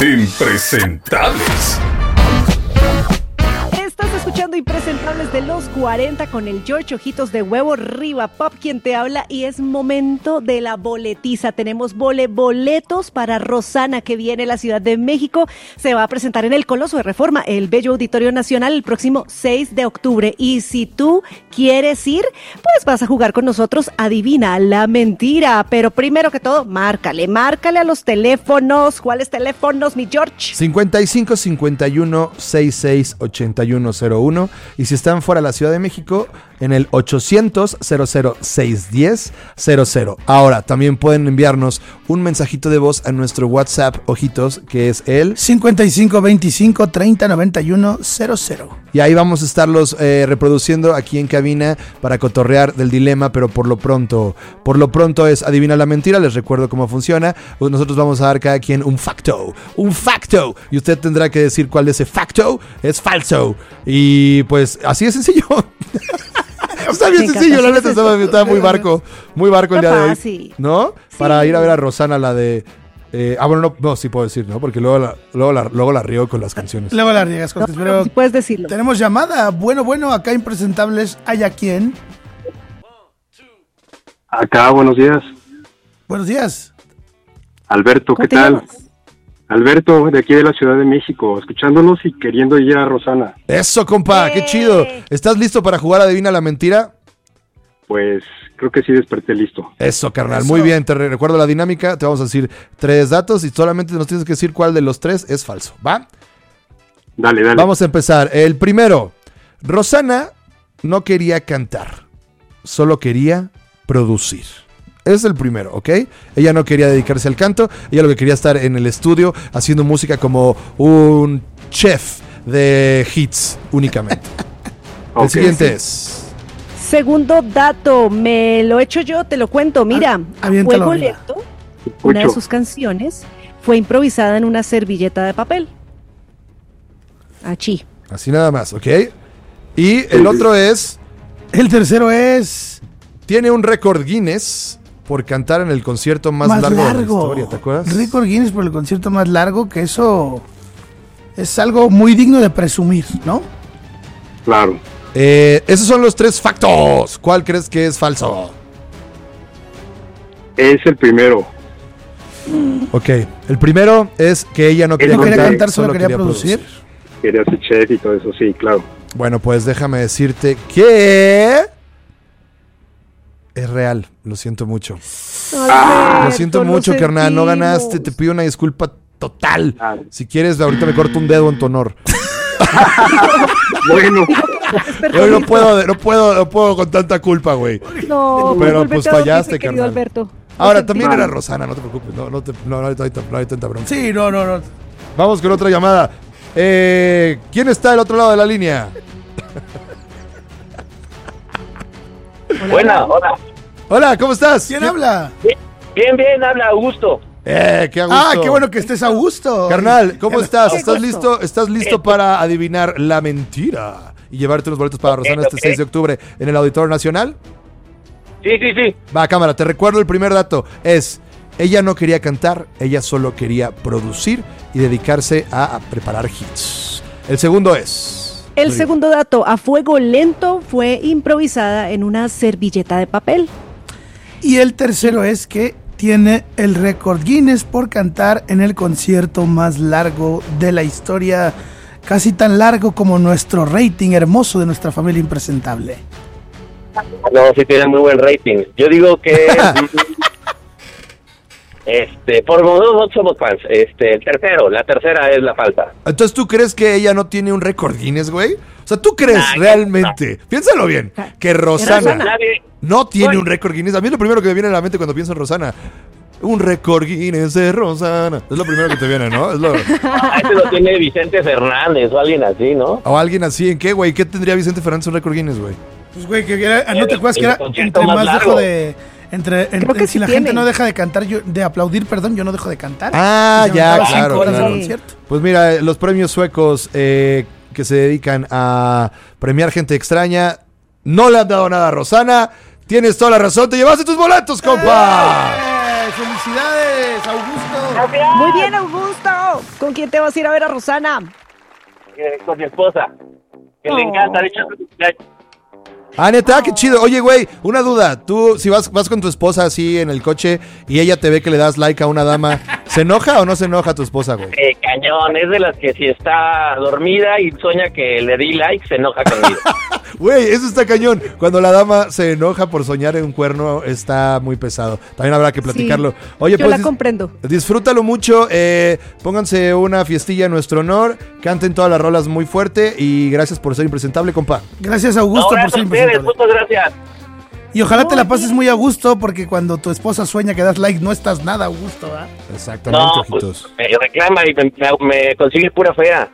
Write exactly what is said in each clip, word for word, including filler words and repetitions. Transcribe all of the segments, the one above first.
Impresentables. Estás escuchando Impresentables de los cuarenta con el George Ojitos de Huevo Riva Pop, quien te habla, y es momento de la boletiza. Tenemos vole boletos para Rosana, que viene a la Ciudad de México. Se va a presentar en el Coloso de Reforma, el Bello Auditorio Nacional, el próximo seis de octubre. Y si tú quieres ir, pues vas a jugar con nosotros Adivina la Mentira. Pero primero que todo, márcale, márcale a los teléfonos. ¿Cuáles teléfonos, mi George? cincuenta y cinco, cincuenta y uno, sesenta y seis, ochenta y uno cero uno. Y si están fuera de la Ciudad de México, en el ochocientos, cero cero seis diez, cero cero. Ahora, también pueden enviarnos un mensajito de voz a nuestro WhatsApp, Ojitos, que es el cincuenta y cinco, veinticinco, treinta, noventa y uno, cero cero. Y ahí vamos a estarlos eh, reproduciendo aquí en cabina para cotorrear del dilema, pero por lo pronto, por lo pronto es Adivina la Mentira. Les recuerdo cómo funciona. Nosotros vamos a dar cada quien un facto, un facto, y usted tendrá que decir cuál de ese facto es falso. Y pues así de sencillo. Está bien sencillo, la neta, estaba, estaba muy barco, muy barco el día de hoy, ¿no? Sí. Para ir a ver a Rosana, la de... Eh, ah, bueno, no, no, sí puedo decir, ¿no? Porque luego la, luego la, luego la riego con las canciones. Luego la riegas con las canciones, pero... Sí puedes decirlo. Tenemos llamada. Bueno, bueno, acá Impresentables, ¿hay a quién? Acá, buenos días. Buenos días. Alberto, ¿qué tal? Llamas? Alberto, de aquí de la Ciudad de México, escuchándonos y queriendo ir a Rosana. Eso, compa, ¡qué chido! ¿Estás listo para jugar Adivina la Mentira? Pues creo que sí desperté listo. Eso, carnal, Eso. Muy bien, te recuerdo la dinámica, te vamos a decir tres datos y solamente nos tienes que decir cuál de los tres es falso, ¿va? Dale, dale. Vamos a empezar. El primero, Rosana no quería cantar, solo quería producir. Es el primero, ¿ok? Ella no quería dedicarse al canto, ella lo que quería estar en el estudio haciendo música como un chef de hits únicamente. Okay. El siguiente sí. es... Segundo dato, me lo he hecho yo, te lo cuento. Mira, ah, Fuego Lento, una de sus canciones, fue improvisada en una servilleta de papel. Achí. Así nada más, ¿ok? Y el otro es... El tercero es... Tiene un récord Guinness por cantar en el concierto más, más largo, largo de la historia, ¿te acuerdas? Récord Guinness por el concierto más largo, que eso es algo muy digno de presumir, ¿no? Claro. Eh, esos son los tres factos. ¿Cuál crees que es falso? Es el primero. Ok, el primero es que ella no quería, no quería cantar, cantar, solo, solo quería, quería producir. producir. Quería ser chef y todo eso, sí, claro. Bueno, pues déjame decirte que... es real, lo siento mucho. Ah, lo siento mucho, carnal, no ganaste, te pido una disculpa total. Ah. Si quieres, ahorita me corto un dedo en tu honor. Bueno. Yo no puedo, no puedo, no puedo con tanta culpa, güey. No, pero pues fallaste, carnal. Alberto. Ahora, no también era Rosana, no te preocupes, no, no, te, no, no, hay, no hay tanta bronca. Sí, no, no, no. Vamos con otra llamada. Eh, ¿Quién está del otro lado de la línea? Buena, hola. Hola, ¿cómo estás? ¿Quién habla? Bien, bien, habla Augusto. Eh, qué a gusto. Ah, qué bueno que estés a gusto. Carnal, ¿cómo estás? ¿Estás listo? ¿Estás listo para adivinar la mentira y llevarte unos boletos para Rosana este seis de octubre en el Auditorio Nacional? Sí, sí, sí. Va, cámara, te recuerdo el primer dato. Es, ella no quería cantar, ella solo quería producir y dedicarse a, a preparar hits. El segundo es... El segundo dato, A Fuego Lento fue improvisada en una servilleta de papel. Y el tercero es que tiene el récord Guinness por cantar en el concierto más largo de la historia, casi tan largo como nuestro rating hermoso de nuestra familia impresentable. No, sí tiene muy buen rating. Yo digo que este, por lo menos no somos fans. Este, el tercero, la tercera es la falta. Entonces, ¿tú crees que ella no tiene un récord Guinness, güey? O sea, ¿tú crees nah, realmente, no. piénsalo bien, que Rosana no tiene bueno. un récord Guinness? A mí es lo primero que me viene a la mente cuando pienso en Rosana. Un récord Guinness de Rosana. Es lo primero que te viene, ¿no? Es lo... Ah, ese lo tiene Vicente Fernández o alguien así, ¿no? O alguien así, ¿en qué, güey? ¿Qué tendría Vicente Fernández un récord Guinness, güey? Pues, güey, que era, ¿no te acuerdas que era entre más, más dejo de... Entre, entre si sí la tiene. gente no deja de cantar, yo, de aplaudir, perdón, yo no dejo de cantar. Ah, ya, claro, claro. Pues mira, los premios suecos eh, que se dedican a premiar gente extraña no le han dado nada a Rosana. Tienes toda la razón, te llevaste tus boletos, compa. ¡Eh! ¡Felicidades, Augusto! Muy bien, Augusto. ¿Con quién te vas a ir a ver a Rosana? Eh, con mi esposa, que Oh. le encanta, de hecho, Ah, neta, qué chido. Oye, güey, una duda. Tú, si vas, vas con tu esposa así en el coche y ella te ve que le das like a una dama, ¿se enoja o no se enoja tu esposa, güey? eh, cañón, es de las que si está dormida y sueña que le di like, se enoja conmigo. Güey, eso está cañón. Cuando la dama se enoja por soñar en un cuerno, está muy pesado. También habrá que platicarlo. Sí, Oye, yo pues la dis- comprendo. disfrútalo mucho. Eh, pónganse una fiestilla en nuestro honor. Canten todas las rolas muy fuerte. Y gracias por ser impresentable, compa. Gracias, Augusto, No, por gracias ser a ustedes, impresentable. muchas gracias. Y ojalá te la pases muy a gusto, porque cuando tu esposa sueña que das like, no estás nada a gusto, ¿ah? Exactamente, No, ojitos. pues, me reclama y me, me, me consigue pura fea.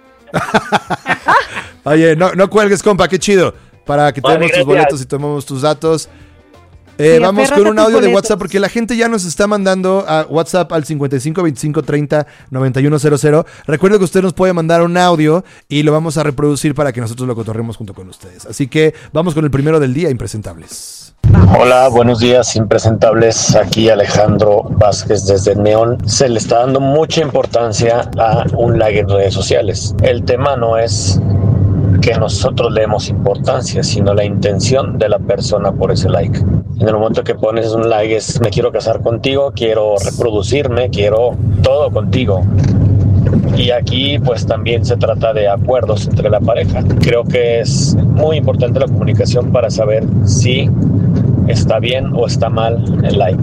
Oye, no, no cuelgues, compa, qué chido. Para que te Vale, demos tus gracias. boletos y tomemos tus datos. Eh, Sí, vamos aférrate con un a tus audio de boletos. WhatsApp porque la gente ya nos está mandando a WhatsApp al cincuenta y cinco veinticinco treinta noventa y uno cero cero. Recuerda que usted nos puede mandar un audio y lo vamos a reproducir para que nosotros lo cotorremos junto con ustedes. Así que vamos con el primero del día, impresentables. Hola, buenos días, impresentables. Aquí Alejandro Vázquez desde Neón. Se le está dando mucha importancia a un like en redes sociales. El tema no es que nosotros le demos importancia, sino la intención de la persona por ese like. En el momento que pones un like es: me quiero casar contigo, quiero reproducirme, quiero todo contigo. Y aquí pues también se trata de acuerdos entre la pareja. Creo que es muy importante la comunicación para saber si está bien o está mal el like.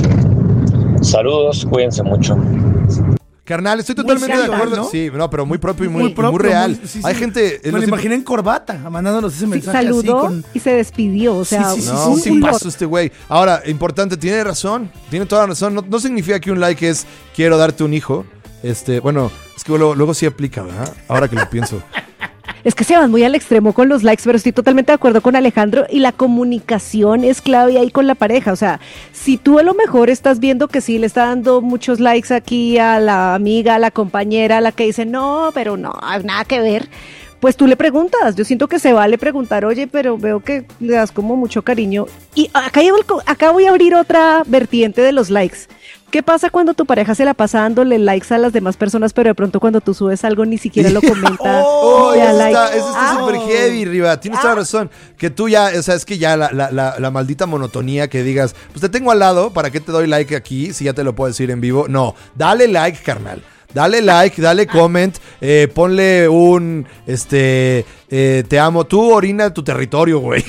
Saludos, cuídense mucho. Carnal, estoy totalmente de serio, acuerdo. ¿no? Sí, no, pero muy propio y muy, Muy y propio, muy real. muy- sí, Hay sí. gente... Me los lo imaginé en corbata, mandándonos ese Sí, mensaje así saludó con... y se despidió, o sea, Sí, sí, sí, No, un un sí, tipazo este güey. Ahora, importante, tiene razón. Tiene toda la razón. No, no significa que un like es quiero darte un hijo. Este, bueno, es que luego, luego sí aplica, ¿verdad? Ahora que lo pienso. Es que se van muy al extremo con los likes, pero estoy totalmente de acuerdo con Alejandro y la comunicación es clave ahí con la pareja. O sea, si tú a lo mejor estás viendo que sí le está dando muchos likes aquí a la amiga, a la compañera, a la que dice, no, pero no, nada que ver, pues tú le preguntas. Yo siento que se vale preguntar, oye, pero veo que le das como mucho cariño. Y acá, llevo el co- acá voy a abrir otra vertiente de los likes. ¿Qué pasa cuando tu pareja se la pasa dándole likes a las demás personas, pero de pronto cuando tú subes algo ni siquiera lo comenta? Oh, le da eso like? está, eso está Ah. súper heavy, Riva. Tienes toda la razón. Que tú ya, o sea, es que ya la, la, la, la maldita monotonía que digas, pues te tengo al lado, ¿para qué te doy like aquí si ya te lo puedo decir en vivo? No, dale like, carnal. Dale like, dale comment, eh, ponle un, este, eh, te amo. Tú orina tu territorio, güey.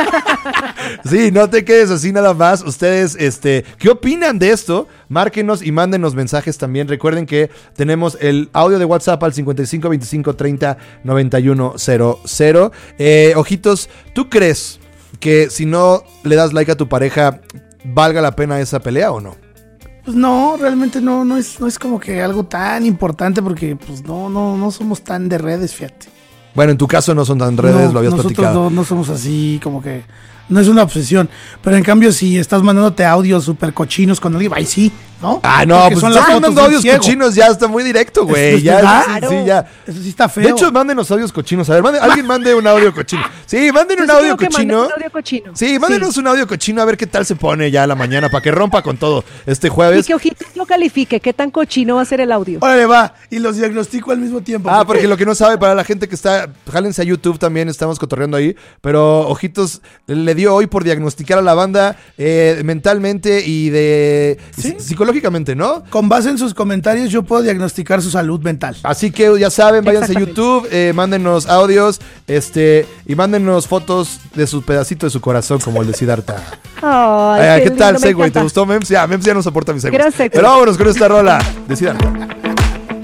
Sí, no te quedes así nada más. Ustedes, este, ¿qué opinan de esto? Márquenos y mándenos mensajes también. Recuerden que tenemos el audio de WhatsApp al cincuenta y cinco veinticinco treinta noventa y uno cero cero. Eh, ojitos, ¿tú crees que si no le das like a tu pareja, valga la pena esa pelea o no? Pues no, realmente no, no es, no es como que algo tan importante porque pues no, no, no somos tan de redes, fíjate. Bueno, en tu caso no son tan redes, No, lo habías nosotros platicado. no, no somos así como que... No es una obsesión. Pero en cambio, si estás mandándote audios súper cochinos con alguien, ahí sí, ¿no? Ah, no, Porque pues son estás las fotos mandando del audios ciego. cochinos, ya está muy directo, güey. Eso Ya, está sí, raro. sí, ya. Eso sí está feo. De hecho, mándenos audios cochinos. A ver, mande- alguien mande un audio cochino. Sí, manden Yo un sí audio creo que manden cochino. un audio cochino. Sí, mándenos un audio cochino a ver qué tal se pone ya a la mañana para que rompa con todo este Y jueves. que Ojitos lo califique, qué tan cochino va a ser el audio. Órale, va. Y los diagnostico al mismo tiempo. Ah, porque lo que no sabe, para la gente que está, jálense a YouTube también, estamos cotorreando ahí, pero Ojitos le dio hoy por diagnosticar a la banda eh, mentalmente y de ¿Sí? psicológicamente, ¿no? Con base en sus comentarios, yo puedo diagnosticar su salud mental. Así que ya saben, váyanse a Exactamente. YouTube, eh, mándenos audios, este, y mándenos fotos de su pedacito de su corazón, como el de Siddhartha. Ay, Ay, ¿Qué lindo, tal, me Segway? ¿Te encanta. gustó, Mems? Ya, Mems ya no soporta mi Segway. Gran Segway. Pero vámonos con esta rola de Siddhartha.